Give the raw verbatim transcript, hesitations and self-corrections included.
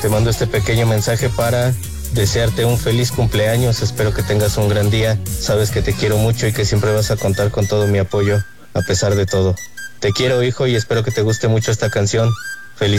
Te mando este pequeño mensaje para desearte un feliz cumpleaños. Espero que tengas un gran día. Sabes que te quiero mucho y que siempre vas a contar con todo mi apoyo, a pesar de todo. Te quiero, hijo, y espero que te guste mucho esta canción.